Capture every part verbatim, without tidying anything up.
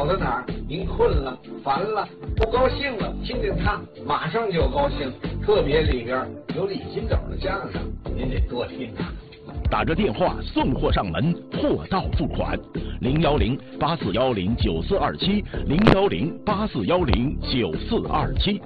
到哪儿，您困了、烦了、不高兴了，听听他，马上就高兴。特别里边有李金斗的相声，您得多听啊。 打着电话送货上门，货到付款，零幺零八四幺零九四二七，零幺零八四幺零九四二七。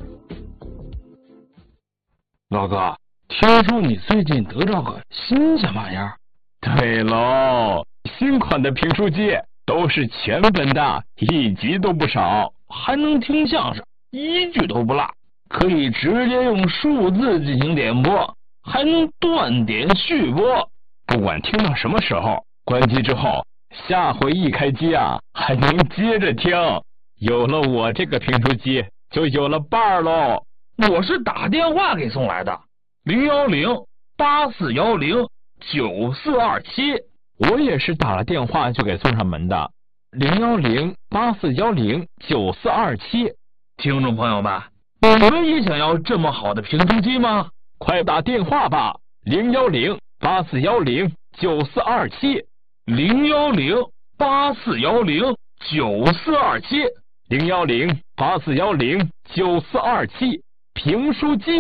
老哥，听说你最近得着个新鲜玩意儿？ 对喽，新款的评书机都是全本的，一集都不少， 还能听相声，一句都不落，可以直接用数字进行点播，还能断点续播， 不管听到什么时候，关机之后，下回一开机啊，还能接着听。有了我这个评书机，就有了伴儿喽。 我是打电话给送来的，零幺零八四幺零九四二七。 我也是打了电话就给送上门的，零幺零八四幺零九四二七。 听众朋友们，你们也想要这么好的评书机吗？ 快打电话吧，零幺零八四幺零九四二七， 零幺零八四幺零九四二七， 零幺零八四幺零九四二七。评书机。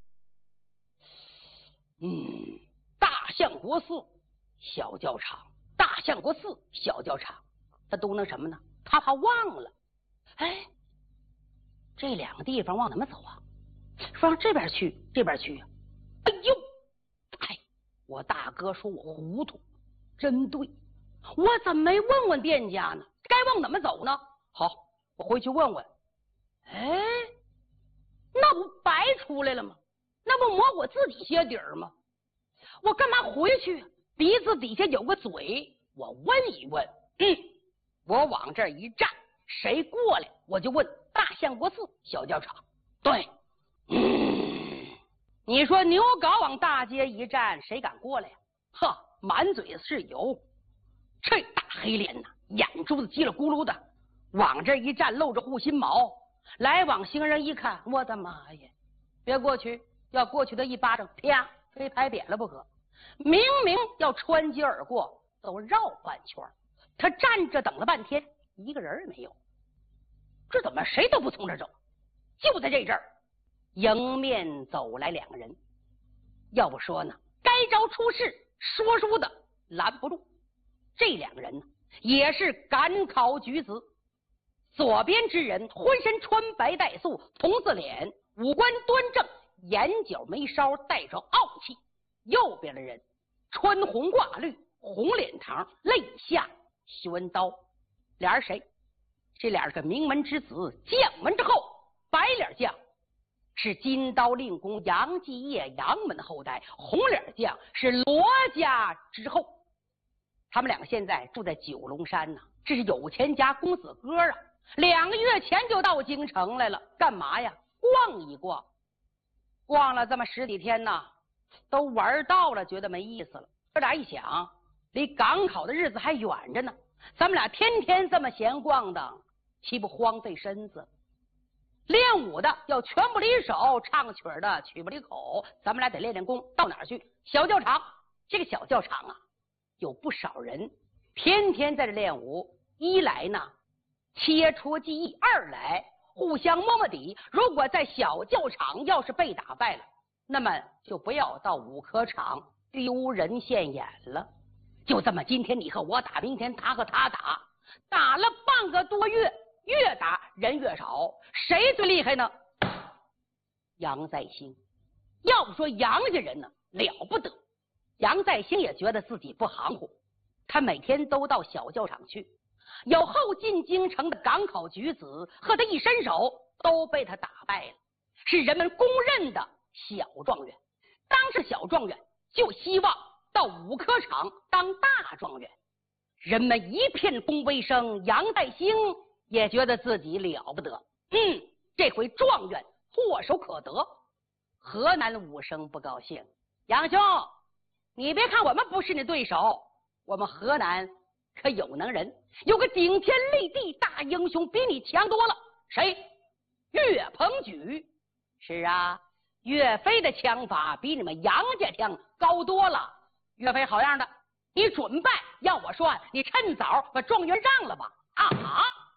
嗯，大相国寺小教场，大相国寺小教场，他都能什么呢？他怕忘了。哎，这两个地方往哪么走啊？说往这边去，这边去啊。哎呦，哎，我大哥说我糊涂，真对，我怎么没问问店家呢？该往哪么走呢？好，我回去问问。哎，那不白出来了吗？那不抹我自己鞋底儿吗？我干嘛回去？鼻子底下有个嘴，我问一问。嗯，我往这儿一站，谁过来我就问大相国寺小教场。对，嗯，你说牛皋往大街一站，谁敢过来呀？呵，满嘴是油，这大黑脸呐，眼珠子叽里咕噜的，往这一站露着护心毛，来往行人一看，我的妈呀，别过去，要过去的一巴掌啪非拍扁了不可。明明要穿街而过，都绕半圈，他站着等了半天，一个人也没有。这怎么谁都不从这走？就在这阵儿，迎面走来两个人。要不说呢，该招出事说书的拦不住。这两个人呢，也是赶考举子。左边之人浑身穿白带素，铜字脸，五官端正，眼角眉梢带着傲气。右边的人穿红挂绿，红脸膛，肋下悬刀。俩人谁？这俩是个名门之子，将门之后，白脸将是金刀令公杨继业杨门后代，红脸将是罗家之后。他们两个现在住在九龙山呢，这是有钱家公子哥啊。两个月前就到京城来了，干嘛呀？逛一逛。逛了这么十几天呢，都玩到了，觉得没意思了。这俩一想，离赶考的日子还远着呢，咱们俩天天这么闲逛的，岂不荒废身子？练武的要拳不离手，唱曲的曲不离口，咱们俩得练练功。到哪儿去？小教场。这个小教场啊，有不少人天天在这练武。一来呢，切磋技艺；二来互相摸摸底。如果在小教场要是被打败了，那么就不要到武科场，丢人现眼了。就这么，今天你和我打，明天他和他打，打了半个多月，越打人越少。谁最厉害呢？杨再兴。要不说杨家人呢了不得，杨再兴也觉得自己不含糊，他每天都到小教场去。有后进京城的赶考举子和他一伸手都被他打败了，是人们公认的小状元。当是小状元，就希望到武科场当大状元。人们一片恭维声，杨再兴也觉得自己了不得。嗯，这回状元唾手可得。河南武生不高兴，杨兄，你别看我们不是你对手，我们河南可有能人，有个顶天立地大英雄比你强多了。谁？岳鹏举。是啊，岳飞的枪法比你们杨家枪高多了。岳飞好样的，你准备要我说，你趁早把状元让了吧。啊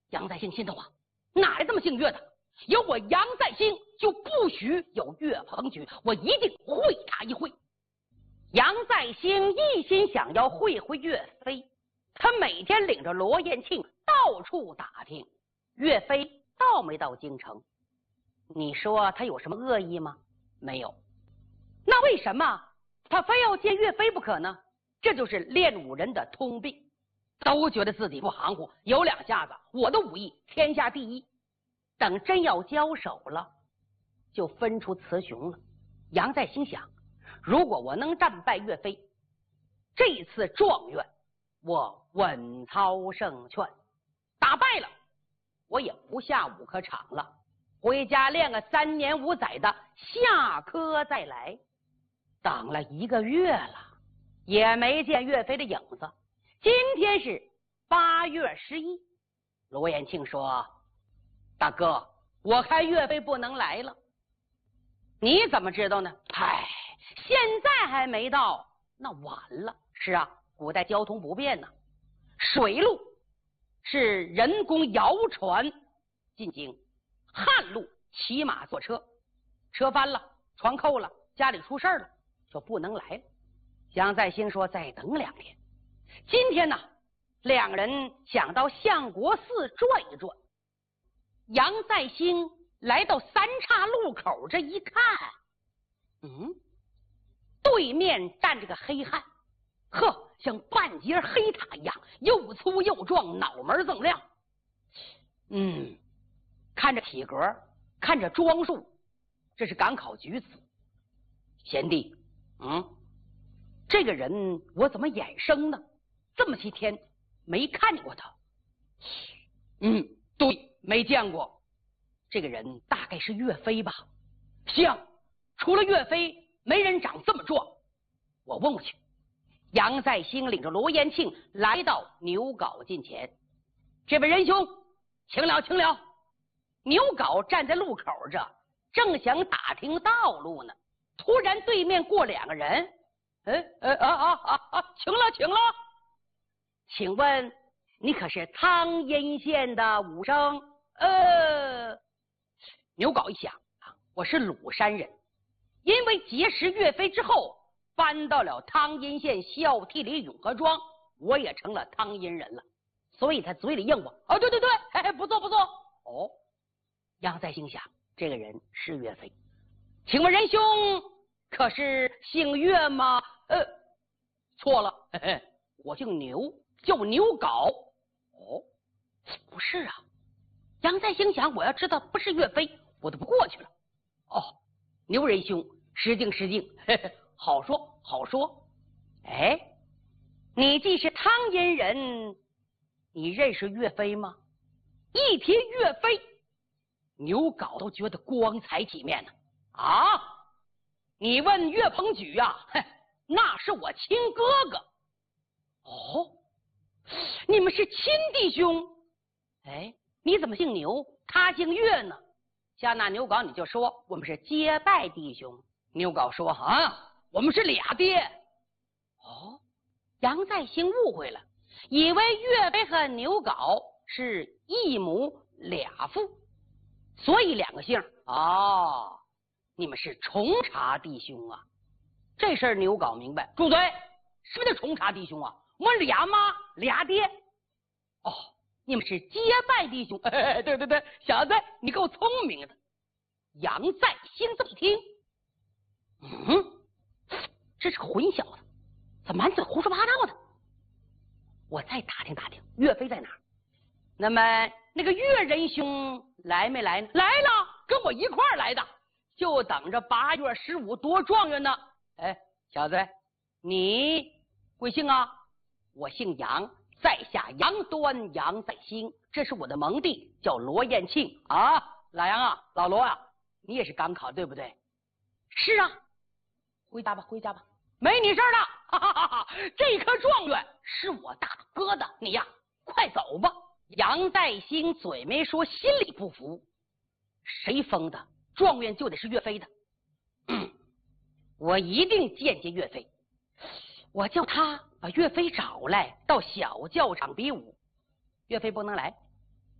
杨再兴心头啊，哪来这么姓岳的？有我杨再兴，就不许有岳鹏举，我一定会他一会。杨再兴一心想要会会岳飞，他每天领着罗延庆到处打听岳飞到没到京城。你说他有什么恶意吗？没有。那为什么他非要见岳飞不可呢？这就是练武人的通病，都觉得自己不含糊，有两下子，我的武艺天下第一。等真要交手了，就分出雌雄了。杨再兴想，如果我能战败岳飞，这一次状元我稳操胜券；打败了，我也不下武科场了，回家练个三年五载的下科再来。等了一个月了，也没见岳飞的影子。今天是八月十一，罗延庆说：“大哥，我看岳飞不能来了。”你怎么知道呢？唉，现在还没到，那晚了。是啊，古代交通不便呢，水路是人工摇船进京，旱路骑马坐车，车翻了，船扣了，家里出事了，就不能来了。杨再兴说：“再等两天。”今天呢，两人想到相国寺转一转。杨再兴来到三岔路口，这一看，嗯，对面站着个黑汉，呵，像半截黑塔一样，又粗又壮，脑门锃亮。嗯，看着体格，看着装束，这是赶考举子。贤弟，嗯，这个人我怎么眼生呢？这么些天没看见过他。嗯，对，没见过。这个人大概是岳飞吧？像，除了岳飞，没人长这么壮。我问过去。杨再兴领着罗延庆来到牛皋近前，这位仁兄，请了，请了。牛皋站在路口这，正想打听道路呢，突然对面过两个人。哎哎啊啊啊啊！请了，请了。请问你可是汤阴县的武生？呃，牛皋一想啊，我是鲁山人，因为结识岳飞之后，搬到了汤阴县孝悌里永和庄，我也成了汤阴人了，所以他嘴里应我。哦，对对对，嘿嘿，不错不错。哦，杨再兴想，这个人是岳飞。请问仁兄可是姓岳吗？呃，错了，嘿嘿，我姓牛，叫牛皋。哦，不是啊。杨再兴想，我要知道不是岳飞，我都不过去了。哦，牛仁兄，失敬失敬，嘿嘿，好说好说。哎，你既是汤阴人，你认识岳飞吗？一提岳飞，牛皋都觉得光彩体面呢。啊，你问岳鹏举呀、啊，哼，那是我亲哥哥。哦，你们是亲弟兄？哎，你怎么姓牛，他姓岳呢？像那牛皋你就说我们是结拜弟兄。牛皋说啊，我们是俩爹。哦，杨再兴误会了，以为岳飞和牛皋是一母俩父，所以两个姓。哦，你们是重查弟兄啊？这事儿牛皋明白。住嘴！什么叫重查弟兄啊？我们俩妈俩爹。哦，你们是结拜弟兄。哎，对对对，小子你够聪明的。杨再兴这么一听，嗯，这是个混小子，怎么满嘴胡说八道的？我再打听打听岳飞在哪儿。那么那个岳仁兄来没来呢？来了，跟我一块儿来的，就等着八月十五夺状元呢。哎，小子，你贵姓啊？我姓杨，在下杨端，杨再兴，这是我的盟弟，叫罗延庆啊。老杨啊，老罗啊，你也是赶考对不对？是啊。回家吧，回家吧，没你事儿了。哈哈哈哈，这颗状元是我大哥的，你呀，快走吧。杨再兴嘴没说，心里不服。谁封的状元就得是岳飞的。嗯，我一定见见岳飞。我叫他把岳飞找来，到小教场比武。岳飞不能来，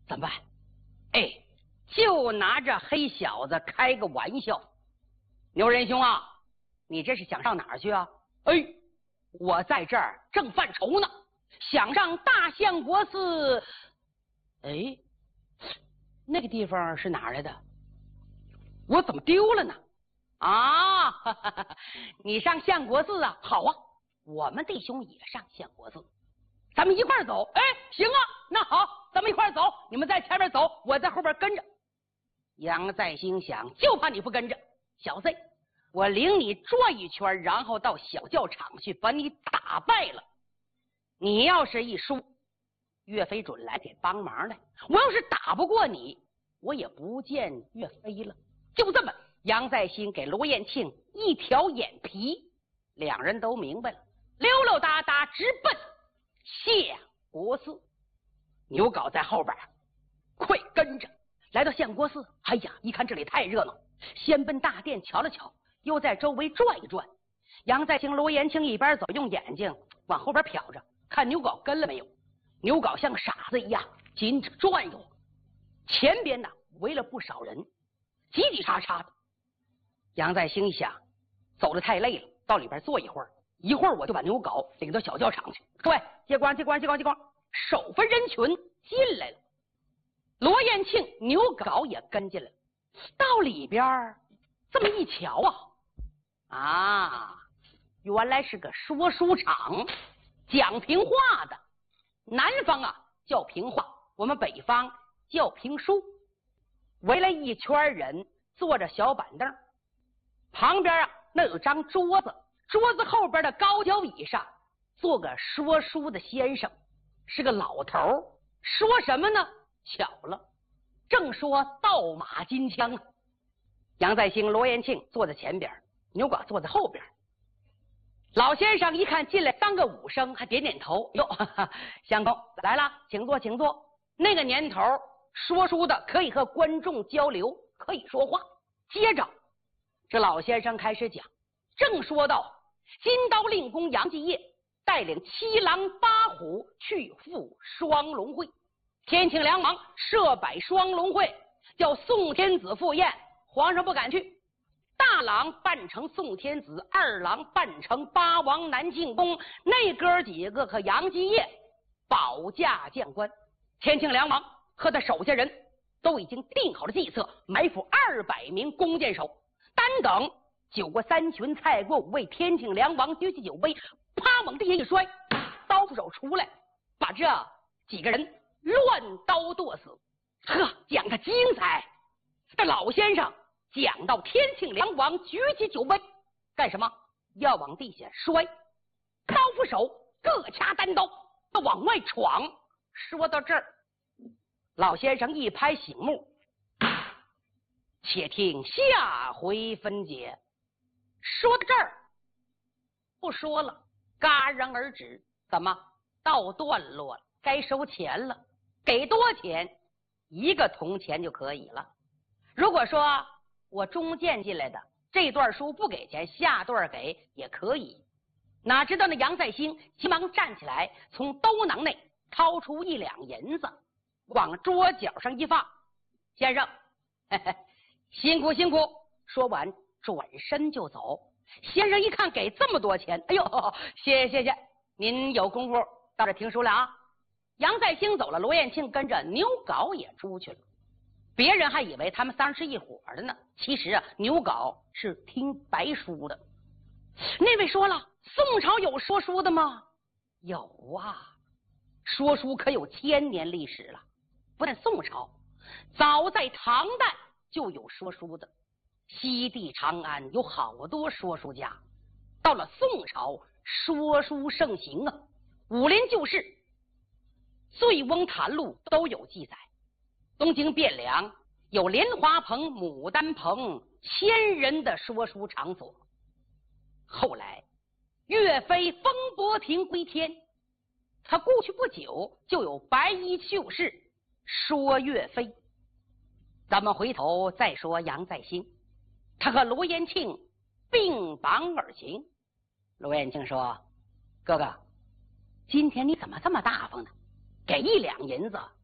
怎么办？哎，就拿这黑小子开个玩笑。牛仁兄啊，你这是想上哪儿去啊？哎，我在这儿正犯愁呢，想上大相国寺。哎，那个地方是哪儿来的？我怎么丢了呢？啊，哈哈哈，你上相国寺啊？好啊，我们弟兄也上相国寺，咱们一块儿走。哎，行啊，那好，咱们一块儿走。你们在前面走，我在后边跟着。杨再兴想，就怕你不跟着，小子，我领你转一圈，然后到小教场去把你打败了。你要是一输，岳飞准来给帮忙来。我要是打不过你，我也不见岳飞了。就这么，杨再兴给罗延庆一条眼皮，两人都明白了，溜溜达达直奔相国寺。牛皋在后边快跟着来到相国寺。哎呀，一看这里太热闹，先奔大殿瞧了瞧，又在周围转一转。杨再兴、罗延庆一边走，用眼睛往后边瞟着，看牛皋跟了没有。牛皋像傻子一样紧着转悠，前边呢围了不少人，挤挤叉叉的。杨再兴一想，走得太累了，到里边坐一会儿，一会儿我就把牛皋领到小教场去。各位，接光接光接光接光，手分人群进来了。罗延庆、牛皋也跟进来了。到里边这么一瞧啊，啊，原来是个说书场，讲评话的。南方啊叫评话，我们北方叫评书。围了一圈人，坐着小板凳，旁边啊那有张桌子，桌子后边的高脚椅上坐个说书的先生，是个老头。说什么呢？巧了，正说倒马金枪。杨再兴、罗延庆坐在前边，牛皋坐在后边。老先生一看进来当个武生，还点点头。哟，哈哈，相公来了，请坐请坐。那个年头说书的可以和观众交流，可以说话。接着这老先生开始讲，正说到金刀令公杨继业带领七狼八虎去赴双龙会，天庆梁王设摆双龙会，叫宋天子赴宴，皇上不敢去。大郎扮成宋天子，二郎扮成八王南庆宫，那哥几个和杨继业保驾将官。天庆梁王和他手下人都已经定好了计策，埋伏二百名弓箭手，单等酒过三巡，菜过五味，天庆梁王举起酒杯，啪往地下一摔，刀斧手出来，把这几个人乱刀剁死。呵，讲的精彩。这老先生讲到天庆梁王举起酒杯干什么？要往地下摔，刀斧手各掐单刀往外闯。说到这儿，老先生一拍醒目，且听下回分解。说到这儿不说了，戛然而止。怎么到段落了？该收钱了。给多少钱？一个铜钱就可以了。如果说我中间进来的这段书不给钱，下段给也可以。哪知道那杨再兴急忙站起来，从兜囊内掏出一两银子，往桌角上一放。先生，嘿嘿，辛苦辛苦。说完转身就走。先生一看给这么多钱，哎呦，谢谢谢谢，您有功夫到这听书了啊。杨再兴走了，罗延庆跟着牛皋也出去了。别人还以为他们仨是一伙的呢，其实啊，牛皋是听白书的。那位说了，宋朝有说书的吗？有啊，说书可有千年历史了。不但宋朝，早在唐代就有说书的。西帝长安有好多说书家。到了宋朝，说书盛行啊，武林旧事、醉翁谈录都有记载。东京汴梁有莲花棚、牡丹棚，千人的说书场所。后来岳飞风波亭归天，他过去不久就有白衣秀士说岳飞。咱们回头再说杨再兴，他和罗延庆并榜而行。罗延庆说：“哥哥，今天你怎么这么大方呢？给一两银子